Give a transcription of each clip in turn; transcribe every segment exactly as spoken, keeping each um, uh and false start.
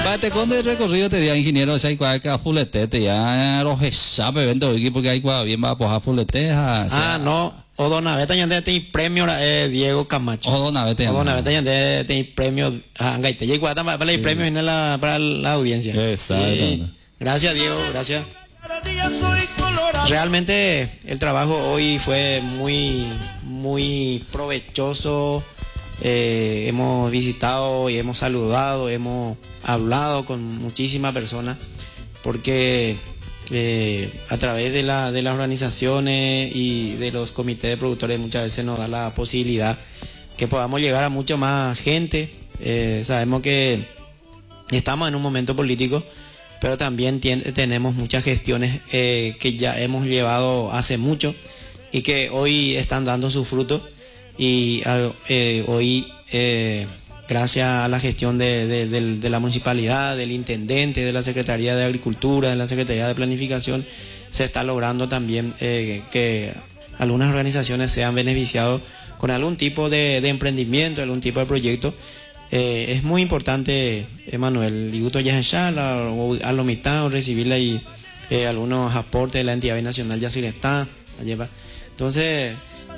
Bate con el recorrido te diga ingeniero, si hay que fulete, te ya los sabe evento aquí porque hay que bien va a poner fulete. Ah, no. O Donaveta ya tiene premio eh, Diego Camacho. O Donaveta ya. O Donaveta ya tiene premio Angaite. Y guata para el premio viene la para la audiencia. Exacto. Gracias Diego, gracias. Realmente el trabajo hoy fue muy muy provechoso. Eh, hemos visitado y hemos saludado, hemos hablado con muchísimas personas porque eh, a través de, la, de las organizaciones y de los comités de productores muchas veces nos da la posibilidad que podamos llegar a mucho más gente. Eh, sabemos que estamos en un momento político, pero también tiene, tenemos muchas gestiones eh, que ya hemos llevado hace mucho y que hoy están dando su fruto. Y eh, hoy, eh, gracias a la gestión de, de, de, de la municipalidad, del intendente, de la Secretaría de Agricultura, de la Secretaría de Planificación, se está logrando también eh, que algunas organizaciones sean beneficiadas con algún tipo de, de emprendimiento, algún tipo de proyecto. Eh, es muy importante, Emanuel, Iguto Yaheshala o a lo mitad, o recibir ahí eh, algunos aportes de la entidad binacional ya se está. Entonces,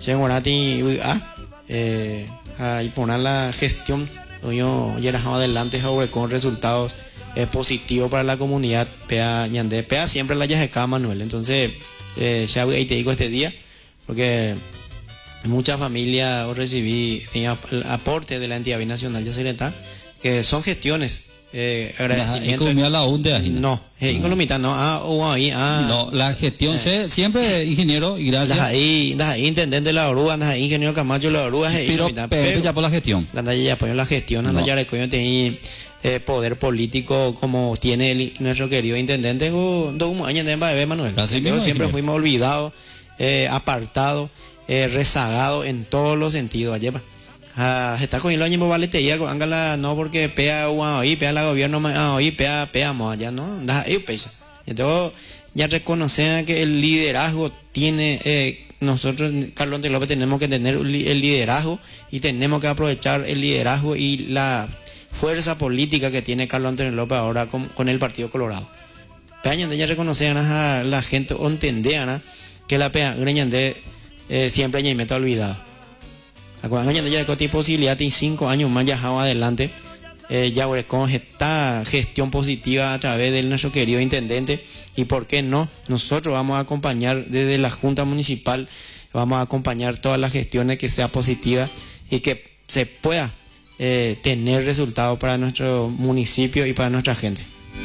eh, y poner la gestión yo ya dejado adelante con resultados eh, positivos para la comunidad pea ñande pea siempre la yajeca Manuel. Entonces eh, ya ahí te digo este día porque muchas familias recibí aporte de la entidad binacional ya se que son gestiones. Eh, agradecimiento. No, eh, no. no, ah, oh, ahí, ah, no, la gestión eh. se, siempre ingeniero y gracias. Ahí, ahí, intendente de la oruga, ahí, ingeniero Camacho la oruga, pero, pero, pero ya por la gestión. Anda ya apoyó la gestión, anda no. Ya le coño tenía eh, poder político como tiene el, nuestro querido intendente, o dos años de bebé Manuel. Entonces, siempre fuimos olvidados, eh, apartados, eh, rezagados en todos los sentidos, ayer. Ah, está con el año vale te llega ángala no porque pea ahí pea la gobierno ahí pea peamos allá no da ahí pesa. Entonces ya reconocen que el liderazgo tiene eh, nosotros Carlos Antonio López tenemos que tener el liderazgo y tenemos que aprovechar el liderazgo y la fuerza política que tiene Carlos Antonio López ahora con, con el Partido Colorado. Peña ya reconocen a la gente entendean que la pea de eh, siempre ya me está olvidado. Acuérdense ya que posibilidad de cinco años más ya adelante eh, ya con esta gestión positiva a través de nuestro querido intendente y por qué no nosotros vamos a acompañar desde la Junta Municipal, vamos a acompañar todas las gestiones que sea positiva y que se pueda eh, tener resultados para nuestro municipio y para nuestra gente.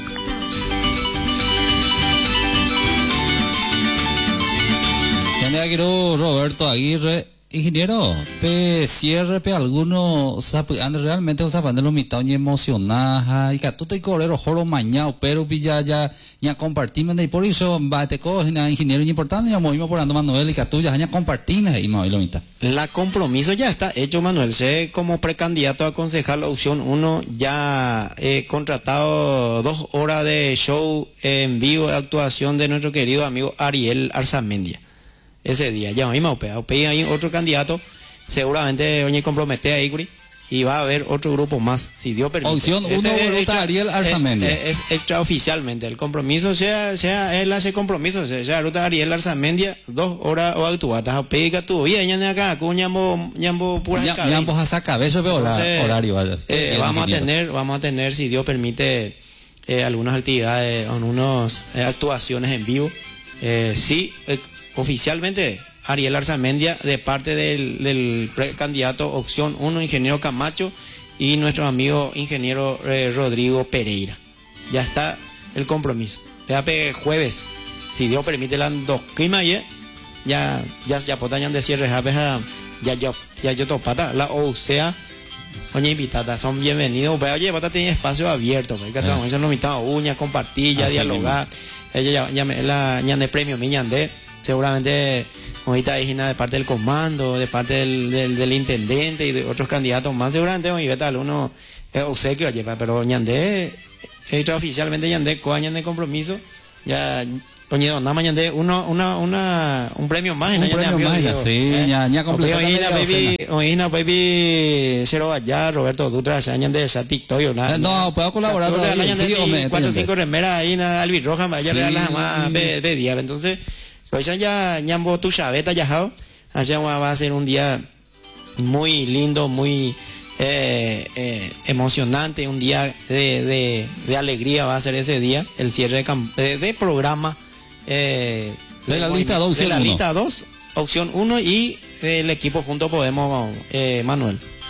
Roberto Aguirre. Ingeniero, pe cierre pe alguno ande realmente os apande lo mitad y emocionada y que tú te correro joro mañana pero ya ya ya compartimos y por eso va te co ingeniero importante ya movimos por ando Manuel y que tú ya ya compartimos y lo mitad. La compromiso ya está hecho Manuel, sé como precandidato a concejal opción uno ya he contratado dos horas de show en vivo de actuación de nuestro querido amigo Ariel Arzamendia. Ese día, ya mismo, pedí ahí otro candidato, seguramente oye compromete ahí, y va a haber otro grupo más, si Dios permite. Opción uno, este Ariel Arzamendia. Es, es, es extraoficialmente, el compromiso sea, sea, él hace compromiso, sea, sea ruta Ariel Arzamendia, dos horas o actuatas, pedí que tú, y ya acá, con ñambo, ñambo pura cabeza. Ñambo a sacar cabeza, pero horario, vaya. Eh, vamos a tener, vamos a tener, si Dios permite, eh, algunas actividades, algunas eh, actuaciones en vivo, eh, sí, eh, oficialmente Ariel Arzamendia de parte del, del precandidato opción uno ingeniero Camacho y nuestro amigo ingeniero eh, Rodrigo Pereira. Ya está el compromiso. Ya jueves, si Dios permite las dos climas ya ya ya ya potañan de cierre ya ya yo ya yo topata la o sea oye invitada son bienvenidos pero oye bota tiene espacio abierto que estamos haciendo mitad uñas compartir ya dialogar ella ya ya la ñan de premio mi ñan de seguramente ahorita hay de parte del comando, de parte del, del, del intendente y de otros candidatos más, seguramente hoy vete alguno es obsequio lleva, pero ñandé extraoficialmente ñandé coañan de compromiso ya Coño, nada mañana de uno, una, una, un premio más. Un premio más, sí, ya, ya completó la media baby, oína, baby, Cero Allá, Roberto Dutra, se añan de esa TikTok, ¿no? No, puedo colaborar todavía, sí, hombre. Cuatro o cinco remeras ahí, Albi Roja, me vaya a regalar más de día. Entonces, pues ya, ya, tu chaveta, ya, allá va a ser un día muy lindo, muy eh, eh, emocionante, un día de, de, de alegría va a ser ese día, el cierre de, de, de programa. Eh, de la lista dos, de la lista dos, opción uno y el equipo junto podemos, eh, Manuel.